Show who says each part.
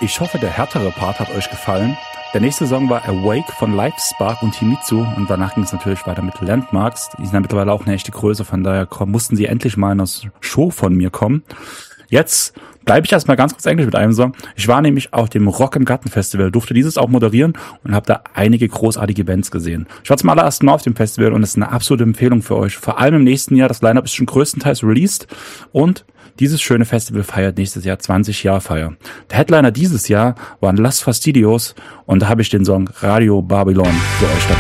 Speaker 1: Ich hoffe, der härtere Part hat euch gefallen. Der nächste Song war Awake von Livespark und Himitsu und danach ging es natürlich weiter mit Landmarks. Die sind ja mittlerweile auch eine echte Größe, von daher mussten sie endlich mal in das Show von mir kommen. Jetzt bleibe ich erstmal ganz kurz englisch mit einem Song. Ich war nämlich auf dem Rock im Garten Festival, durfte dieses auch moderieren und habe da einige großartige Bands gesehen. Ich war zum allerersten Mal auf dem Festival und es ist eine absolute Empfehlung für euch. Vor allem im nächsten Jahr, das Line-Up ist schon größtenteils released und dieses schöne Festival feiert nächstes Jahr 20 Jahre Feier. Der Headliner dieses Jahr waren Las Fastidios und da habe ich den Song Radio Babylon für euch dabei.